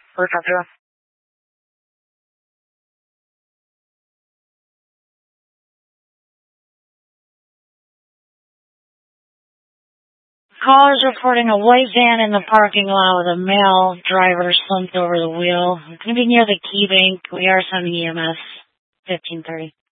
Or talk to her. Call is reporting a white van in the parking lot with a male driver slumped over the wheel. It's going to be near the Key Bank. We are sending EMS 1530.